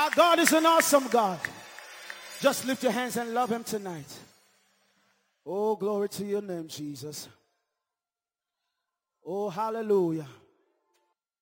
Our God is an awesome God. Just lift your hands and love him tonight. Oh, glory to your name, Jesus. Oh, hallelujah.